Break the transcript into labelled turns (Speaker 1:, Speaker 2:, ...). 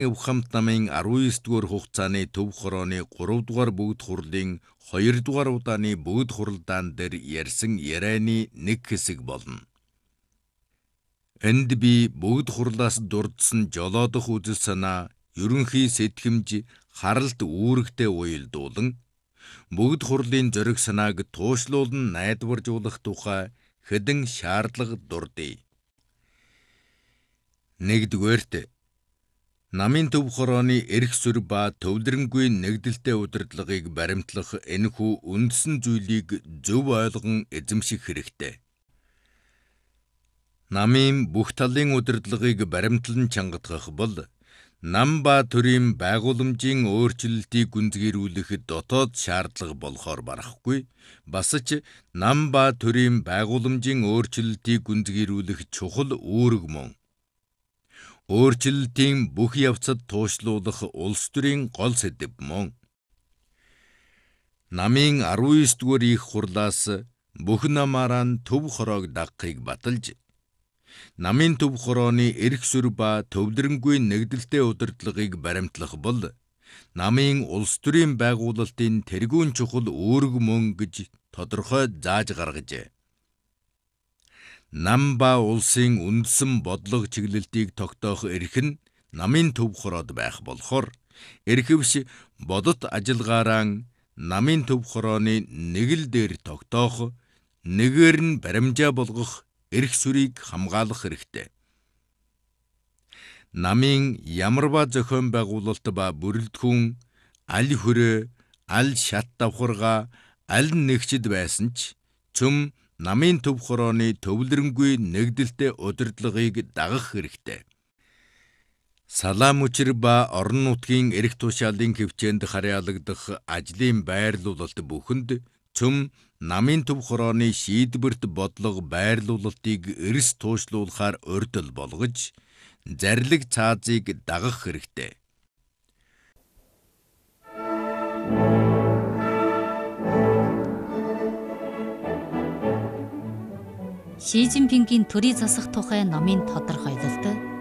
Speaker 1: Ухамт намын 19-р хугацааны төв хорооны 3-р бүгд хурлын 2-р удааны бүгд хуралдаан дээр ярьсан ярианы нэг хэсэг болно. Энд би бүгд хурлаас дурдсан жолоодох үзэл санаа, ерөнхий сэтгэмж, харалт үүрэгтэй уялдуулан бүгд хурлын зориг санааг туушлуулан найдваржуулах тухай хэдэн шаардлага дурдъя. 1-р намын төв хорооны эрх суурь ба төвлөрөнгүй нэгдэлтэй удирдлагыг баримтлах энэхүү үндсэн зүйлийг зөв ойлгон эзэмших хэрэгтэй. Намын бүх талын удирдлагыг баримтлан чангатгах бол нам ба төрийн байгууламжийн өөрчлөлтийг гүнзгийрүүлэх дотоод шаардлага болохоор барахгүй, бас ч нам ба төрийн байгууламжийн өөрчлөлтийг гүнзгийрүүлэх чухал үүрэг мөн. Өөрчлөлтийн бүх явцад туушлуулах улс төрийн гол сэдэв мөн. Намын 19-р их хурлаас бүх намаараа төв хороог дагахыг баталж, намын төв хорооны эрх суурь ба төвлөрөнгүй нэгдэлтэй удирдлагыг баримтлах бол намын улс төрийн байгуулалтын тэргүүн чухал үүрэг мөн гэж тодорхой зааж гаргажээ. Нам ба улсын үндсэн бодлого чиглэлтийг тогтоох эрх нь намын төв хороод байх болохоор эрхэвч бодит ажиллагаараа намын төв хорооны нэг л дээр тогтоох, нэгээр нь баримжаа болгох эрх суурийг хамгаалах хэрэгтэй. Намын ямарваа зохион байгуулалт ба бүрэлдэхүүн, аль хүрээ, аль шат давхаргаа, аль нэгчд байсан ч цөм намын төв хорооны төвлөрөнгүй нэгдэлтэй удирдлагыг дагах хэрэгтэй. Салаа мөчир ба орон нутгийн эрх тушаалын хэмжээнд харьяалагдах ажлын байрлуулалт бүхэнд цөм намын төв хорооны шийдвэрт бодлого байрлуулалтыг эрс туушлуулахаар урьдчил болгож, зарлиг цаазыг дагах хэрэгтэй.
Speaker 2: Ши Цзиньпингийн төрийг засах тухай номын тодорхойлолт